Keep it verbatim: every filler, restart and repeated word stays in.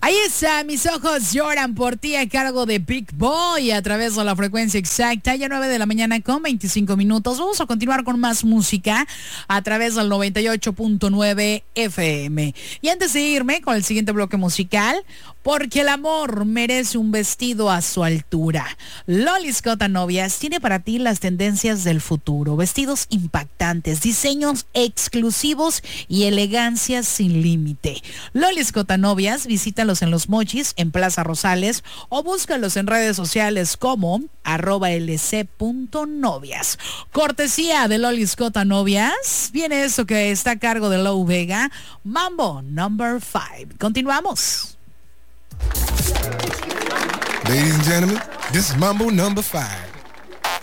Ahí está, Mis ojos lloran por ti, a cargo de Big Boy, a través de la frecuencia exacta, ya nueve de la mañana con veinticinco minutos. Vamos a continuar con más música a través del noventa y ocho punto nueve F M. Y antes de irme con el siguiente bloque musical, porque el amor merece un vestido a su altura. Lolis Cotanovias tiene para ti las tendencias del futuro, vestidos impactantes, diseños exclusivos y elegancia sin límite. Lolis Cotanovias, visítalos en Los Mochis, en Plaza Rosales, o búscalos en redes sociales como arroba lc.novias. Cortesía de Lolis Cotanovias, viene esto que está a cargo de Low Vega, Mambo Number five. Continuamos. Ladies and gentlemen, this is Mambo Number five.